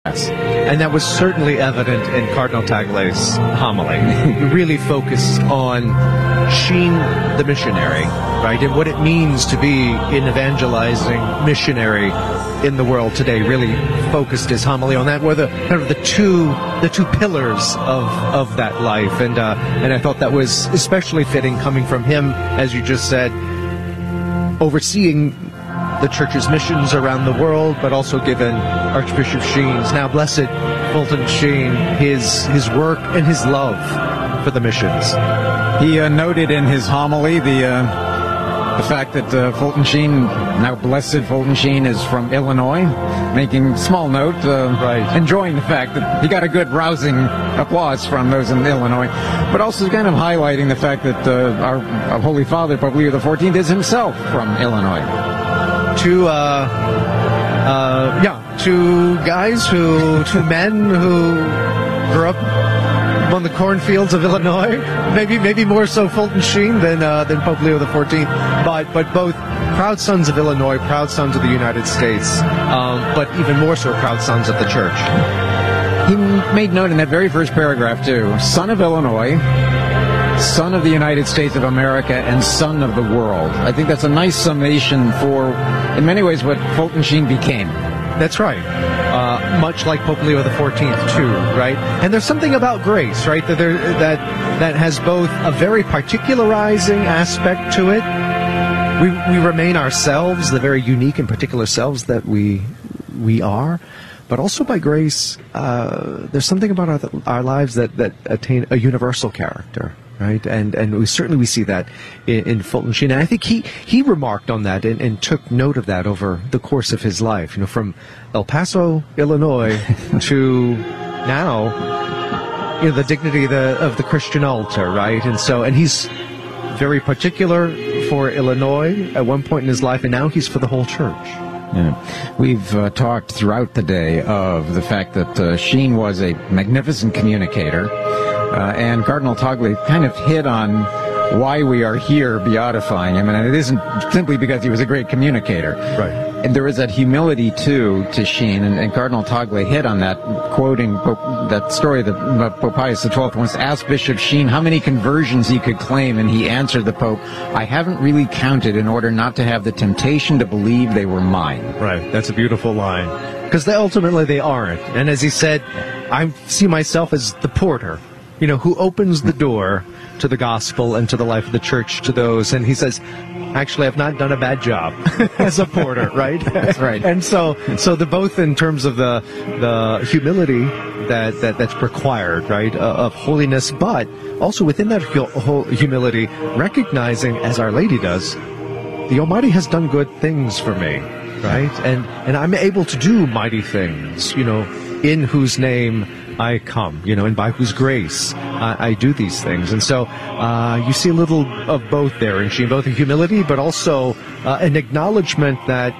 And that was certainly evident in Cardinal Tagle's homily. He really focused on Sheen the missionary, right, and what it means to be an evangelizing missionary in the world today. Really focused his homily on that. Were the kind of the two pillars of that life, and I thought that was especially fitting coming from him, as you just said, overseeing the church's missions around the world, but also given Archbishop Sheen's, now blessed Fulton Sheen, his work and his love for the missions. He noted in his homily the fact that Fulton Sheen, now blessed Fulton Sheen, is from Illinois, making small note, enjoying the fact that he got a good rousing applause from those in Illinois, but also kind of highlighting the fact that our Holy Father, Pope Leo XIV, is himself from Illinois. Two men who grew up on the cornfields of Illinois. Maybe more so Fulton Sheen than Pope Leo XIV, but both proud sons of Illinois, proud sons of the United States, but even more so proud sons of the Church. He made note in that very first paragraph too: son of Illinois, son of the United States of America, and son of the world. I think that's a nice summation for, in many ways, what Fulton Sheen became. That's right. Much like Pope Leo XIV, too, right? And there's something about grace, right, that has both a very particularizing aspect to it. We remain ourselves, the very unique and particular selves that we are. But also by grace, there's something about our lives that attain a universal character, right? And we see that in Fulton Sheen. And I think he remarked on that and took note of that over the course of his life. You know, from El Paso, Illinois, to now, you know, the dignity of the Christian altar, right? And he's very particular for Illinois at one point in his life, and now he's for the whole church. Yeah. We've talked throughout the day of the fact that Sheen was a magnificent communicator, and Cardinal Tagle kind of hit on why we are here beatifying him, and it isn't simply because he was a great communicator. Right. And there is that humility, too, to Sheen, and Cardinal Tagle hit on that, quoting that story that Pope Pius XII once asked Bishop Sheen how many conversions he could claim, and he answered the Pope, "I haven't really counted in order not to have the temptation to believe they were mine." Right, that's a beautiful line. Because ultimately they aren't. And as he said, I see myself as the porter, you know, who opens the door to the gospel and to the life of the church to those. And he says, actually, I've not done a bad job as a porter, right? That's right. And so both in terms of the humility that's required, right, of holiness, but also within that whole humility, recognizing, as Our Lady does, the Almighty has done good things for me, right? And I'm able to do mighty things, you know, in whose name I come, you know, and by whose grace I do these things. And so you see a little of both there in Sheen, both a humility, but also an acknowledgement that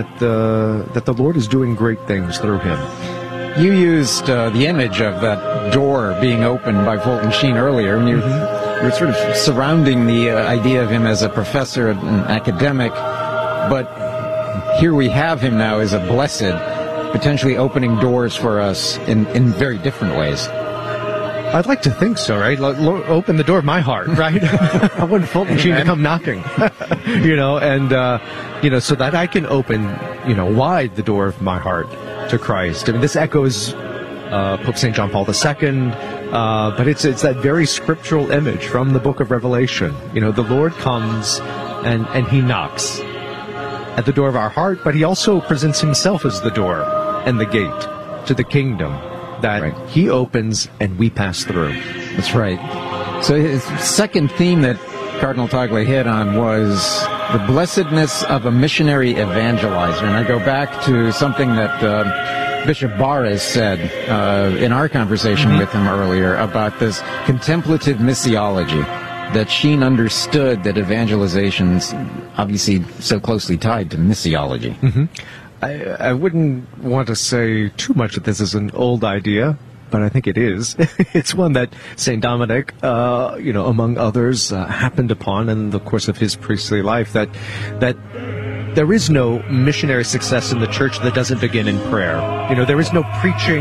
the Lord is doing great things through him. You used the image of that door being opened by Fulton Sheen earlier, and you were sort of surrounding the idea of him as a professor, an academic, but here we have him now as a blessed, potentially opening doors for us in very different ways. I'd like to think so, right? Open the door of my heart, right? I want Fulton Sheen to come knocking, you know, and, you know, so that I can open, you know, wide the door of my heart to Christ. I mean, this echoes Pope St. John Paul II, but it's that very scriptural image from the book of Revelation. You know, the Lord comes and he knocks at the door of our heart, but he also presents himself as the door and the gate to the kingdom that he opens and we pass through. That's right. So his second theme that Cardinal Tagle hit on was the blessedness of a missionary evangelizer. And I go back to something that Bishop Barres said in our conversation with him earlier about this contemplative missiology, that Sheen understood that evangelization's obviously so closely tied to missiology. Mm-hmm. I wouldn't want to say too much that this is an old idea, but I think it is. It's one that St. Dominic, you know, among others, happened upon in the course of his priestly life, that there is no missionary success in the church that doesn't begin in prayer. You know, there is no preaching